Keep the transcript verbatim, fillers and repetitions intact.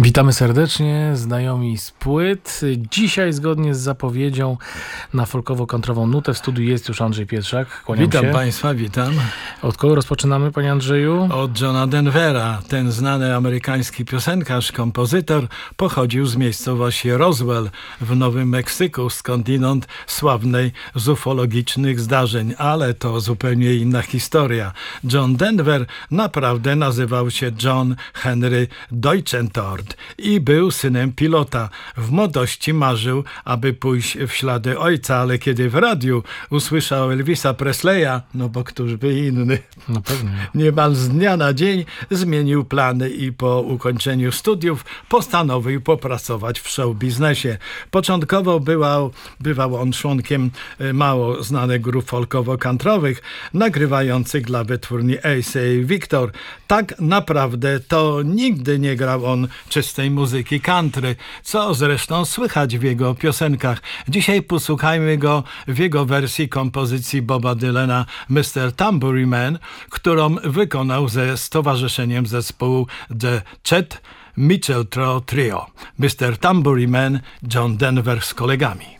Witamy serdecznie, znajomi z płyt. Dzisiaj zgodnie z zapowiedzią na folkowo-kantrową nutę w studiu jest już Andrzej Pietrzak. Kłaniam witam się. Państwa, witam. Od kogo rozpoczynamy, panie Andrzeju? Od Johna Denvera. Ten znany amerykański piosenkarz, kompozytor pochodził z miejscowości Roswell w Nowym Meksyku, skądinąd sławnej z ufologicznych zdarzeń, ale to zupełnie inna historia. John Denver naprawdę nazywał się John Henry Deutschendorf i był synem pilota. W młodości marzył, aby pójść w ślady ojca, ale kiedy w radiu usłyszał Elvisa Presleya, no bo któż by inny, No pewnie. niemal z dnia na dzień zmienił plany i po ukończeniu studiów postanowił popracować w show biznesie. Początkowo bywał, bywał on członkiem mało znanych grup folkowo-kantrowych, nagrywających dla wytwórni Ace i Victor. Tak naprawdę to nigdy nie grał on czystej muzyki country, co zresztą słychać w jego piosenkach. Dzisiaj posłuchajmy go w jego wersji kompozycji Boba Dylana mister Tambourine Man, którą wykonał ze stowarzyszeniem zespołu The Chet Mitchell Trio. mister Tambourine Man, John Denver z kolegami.